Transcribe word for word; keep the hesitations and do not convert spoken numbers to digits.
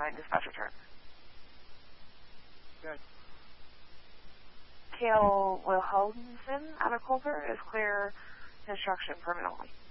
nine dispatch return. Good. Kale Wilhelmsen out of Coulter is clear construction permanently.